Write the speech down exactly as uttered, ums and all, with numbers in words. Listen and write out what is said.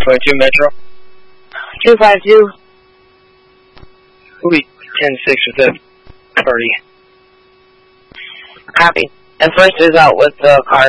twenty-two Metro. two five two. We'll be ten six with the party. Copy. And first is out with the car.